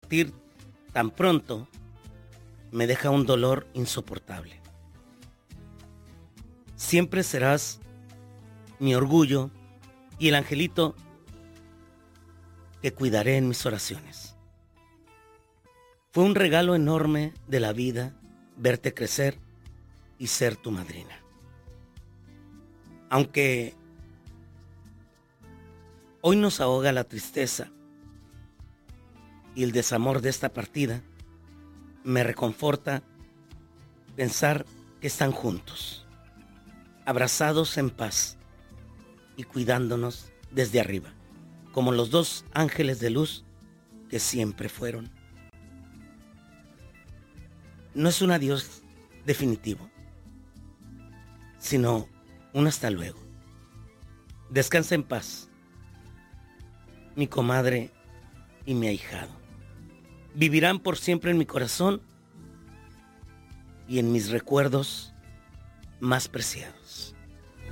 partir tan pronto me deja un dolor insoportable. Siempre serás mi orgullo y el angelito que cuidaré en mis oraciones. Fue un regalo enorme de la vida verte crecer y ser tu madrina. Aunque hoy nos ahoga la tristeza y el desamor de esta partida, me reconforta pensar que están juntos, abrazados en paz y cuidándonos desde arriba, como los dos ángeles de luz que siempre fueron. No es un adiós definitivo, sino un hasta luego. Descansa en paz, mi comadre y mi ahijado. Vivirán por siempre en mi corazón y en mis recuerdos más preciados.